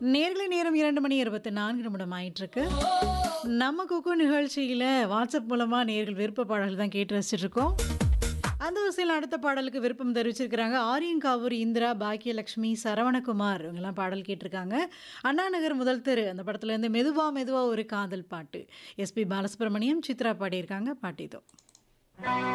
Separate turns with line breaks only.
நேர்களை நேரம் 2:24 ஆயிட்டிருக்கு. நம்ம குக்கு நிகழ்ச்சியில வாட்ஸ்அப் மூலமா நேயர்கள் விருப்ப பாடல்கள் தான் கேட்டு ரசிச்சுட்டு இருக்கோம். அந்த வரிசையில் அடுத்த பாடலுக்கு விருப்பம் தெரிவிச்சிருக்கிறாங்க. ஆரியங்காவூர் இந்திரா, பாக்கியலட்சுமி, சரவணகுமார் இவங்கெல்லாம் பாடல் கேட்டிருக்காங்க. அண்ணா நகர் முதல் தெரு அந்த படத்துலேருந்து மெதுவா மெதுவா ஒரு காதல் பாட்டு. எஸ்பி பாலசுப்ரமணியம், சித்ரா பாடியிருக்காங்க. பாட்டு இதோ.